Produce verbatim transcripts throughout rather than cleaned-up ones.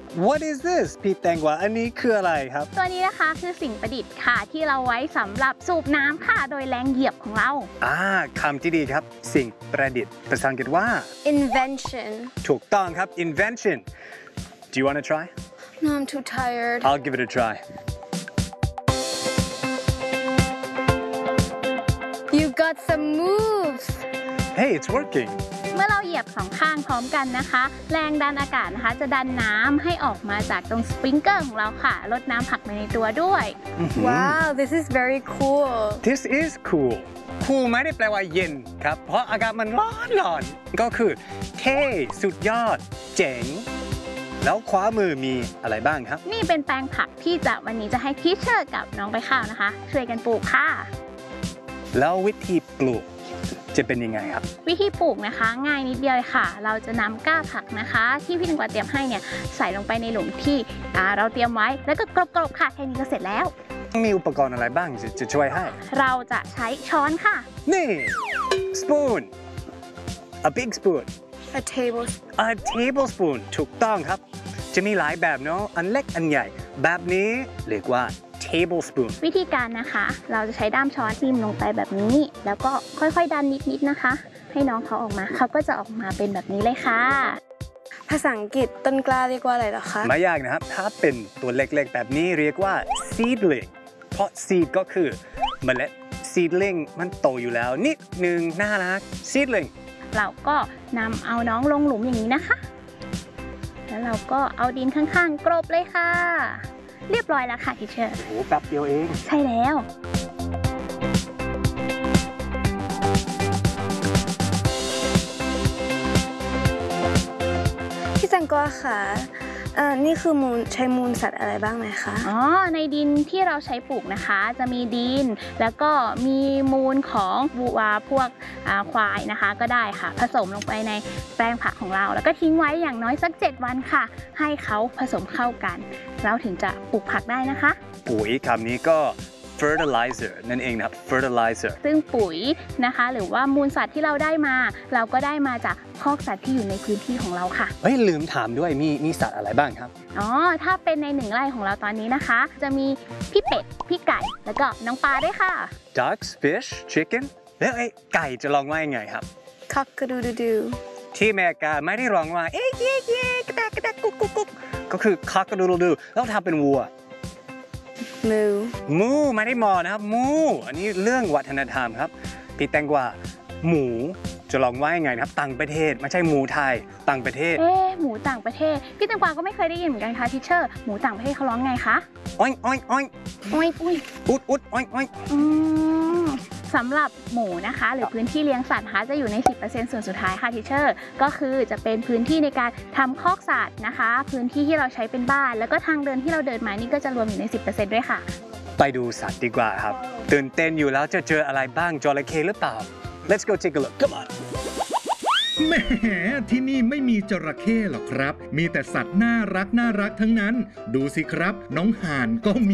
What is this พี่แตงกวาอันนี้คืออะไรครับตัวนี้นะคะคือสิ่งประดิษฐ์ค่ะที่เราไว้สำหรับสูบน้ำค่ะโดยแรงเหยียบของเราอ่าคำที่ดีครับสิ่งประดิษฐ์ภาษาอังกฤษว่า Invention ถูกต้องครับ invention Do you want to try No I'm too tired I'll give it a try You got some moves Hey it's working เมื่อเราเหยียบสองข้างพร้อมกันนะคะแรงดันอากาศนะคะจะดันน้ำให้ออกมาจากตรงสปริงเกอร์ของเราค่ะลดน้ำผักไปในตัวด้วย Wow this is very cool This is cool cool ไม่ได้แปลว่าเย็นครับเพราะอากาศมันร้อนร้อนก็คือเท่สุดยอดเจ๋งแล้วขวามือมีอะไรบ้างครับนี่เป็นแปลงผักที่จะวันนี้จะให้ทีเชอร์กับน้องใบข้าวนะคะช่วยกันปลูกค่ะแล้ววิธีปลูกจะเป็นยังไงครับวิธีปลูกนะคะง่ายนิดเดียวค่ะเราจะนำก้าผักนะคะที่พี่แตงกวาเตรียมให้เนี่ยใส่ลงไปในหลุมที่เราเตรียมไว้แล้วก็กรบๆค่ะแค่นี้ก็เสร็จแล้วมีอุปกรณ์อะไรบ้างจะจะช่วยให้เราจะใช้ช้อนค่ะนี่ spoon a big spoon A tablespoon a tablespoon ถูกต้องครับจะมีหลายแบบเนาะอันเล็กอันใหญ่แบบนี้เรียกว่า tablespoon วิธีการนะคะเราจะใช้ด้ามช้อนจิ้มลงไปแบบนี้แล้วก็ค่อยๆดันนิดๆนะคะให้น้องเขาออกมาเขาก็จะออกมาเป็นแบบนี้เลยค่ะภาษาอังกฤษต้นกล้าเรียกว่าอะไรหรอคะไม่ยากนะครับถ้าเป็นตัวเล็กๆแบบนี้เรียกว่า seedling เพราะ seed ก็คือเมล็ด seedling มันโตอยู่แล้วนิดนึงน่ารัก seedling เราก็นำเอาน้องลงหลุมอย่างนี้นะคะแล้วเราก็เอาดินข้างๆกรบเลยค่ะเรียบร้อยแล้วค่ะทีเชอร์โอ้แป๊บเดียวเองใช่แล้วพี่แตงกวาค่ะเอ่อนี่คือมูลใช้มูลสัตว์อะไรบ้างไหมคะอ๋อในดินที่เราใช้ปลูกนะคะจะมีดินแล้วก็มีมูลของวัวพวกควายนะคะก็ได้ค่ะผสมลงไปในแปลงผักของเราแล้วก็ทิ้งไว้อย่างน้อยสักเจ็ดวันค่ะให้เขาผสมเข้ากันเราถึงจะปลูกผักได้นะคะปุ๋ยคำนี้ก็ fertilizer นั่นเองนะครับ fertilizer ซึ่งปุ๋ยนะคะหรือว่ามูลสัตว์ที่เราได้มาเราก็ได้มาจากคอกสัตว์ที่อยู่ในพื้นที่ของเราค่ะเฮ้ยลืมถามด้วยมีมีสัตว์อะไรบ้างครับอ๋อถ้าเป็นในหนึ่งไร่ของเราตอนนี้นะคะจะมีพี่เป็ดพี่ไก่แล้วก็น้องปลาด้วยค่ะ ducks fish chicken แล้วไอ้ไก่จะร้องว่ายังไงครับ cock-a-doodle-doo ที่อเมริกาไม่ได้ร้องว่าเอ๊ะเอ๊ะเอ๊ะกระแตกกระแตกกุ๊กกุ๊กกุ๊กก็คือ cock-a-doodle-doo แล้วถ้าเป็นวัวมูมูไม่ได้มอนะครับมูอันนี้เรื่องวัฒนธรรมครับพี่แตงกวาหมูจะลองว่ายังไงนะครับต่างประเทศไม่ใช่หมูไทยต่างประเทศเอ๊ะหมูต่างประเทศพี่แตงกวาก็ไม่เคยได้ยินเหมือนกันค่ะทีเชอร์หมูต่างประเทศเขาร้องไงคะอ้อยอ้อยอ้อยอ้อยอุ้ยอุดอุดอ้อยอ้อยอืมสำหรับหมูนะคะหรือพื้นที่เลี้ยงสัตว์นะคะจะอยู่ใน สิบเปอร์เซ็นต์ ส่วนสุดท้ายค่ะทีเชอร์ก็คือจะเป็นพื้นที่ในการทำคอกสัตว์นะคะพื้นที่ที่เราใช้เป็นบ้านแล้วก็ทางเดินที่เราเดินมานี่ก็จะรวมอยู่ใน สิบเปอร์เซ็นต์ ด้วยค่ะไปดูสัตว์ดีกว่าครับตื่นเต้นอยู่แล้วจะเจออะไรบ้างจระเข้หรือเปล่า Let's go take a look come on แหมที่นี่ไม่มีจระเข้หรอกครับมีแต่สัตว์น่ารักน่ารักทั้งนั้นดูสิครับน้องห่านก็มี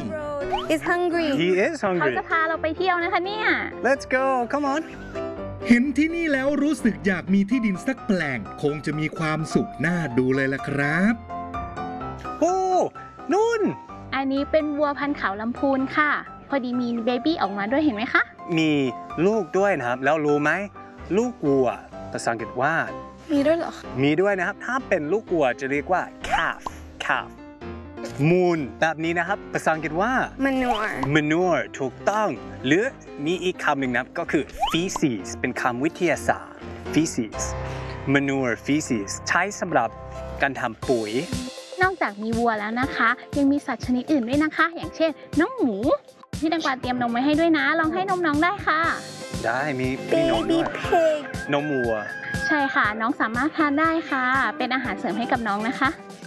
is hungry he is hungry เขาจะพาเราไปเที่ยวนะคะเนี่ย Let's go come on เห็นที่นี่แล้วรู้สึกอยากมีที่ดินสักแปลงคงจะมีความสุขน่าดูเลยล่ะครับโอ้นู่นอันนี้เป็นวัวพันธุ์เขาลำพูนค่ะพอดีมีเบบี้ออกมาด้วยเห็นไหมคะมีลูกด้วยนะครับแล้วรู้ไหมลูกวัวภาษาอังกฤษว่ามีด้วยเหรอมีด้วยนะครับถ้าเป็นลูกวัวจะเรียกว่า calf calf มูลแบบนี้นะครับภาษาอังกฤษว่า manure manure ถูกต้องหรือมีอีกคำหนึ่งนะครับก็คือ feces เป็นคำวิทยาศาสตร์ feces manure feces ใช้สำหรับการทำปุ๋ยนอกจากมีวัวแล้วนะคะยังมีสัตว์ชนิดอื่นด้วยนะคะอย่างเช่นน้องหมูพี่แตงกวาเตรียมนมไว้ให้ด้วยนะลองให้นมน้องได้ค่ะได้มีมีนมด้วยนมวัวใช่ค่ะน้องสามารถทานได้ค่ะเป็นอาหารเสริมให้กับน้องนะคะ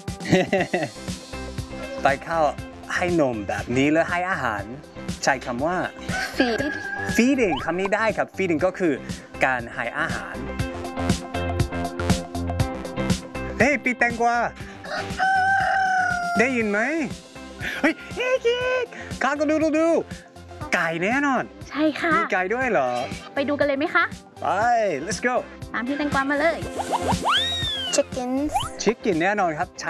ไปเข้าให้นมแบบนี้แล้วให้อาหารใช้คำว่า feed feeding คำนี้ได้ครับ feeding ก็คือการให้อาหารเฮ้ยพี่แตงกวาได้ยินไหมเฮ้ยเฮ้ยข้าก็ดูดูดูไก่แน่นอนใช่ค่ะมีไก่ด้วยเหรอไปดูกันเลยไหมคะไป let's go ตามพี่แตงกวามาเลย chickens chicken แน่นอนครับ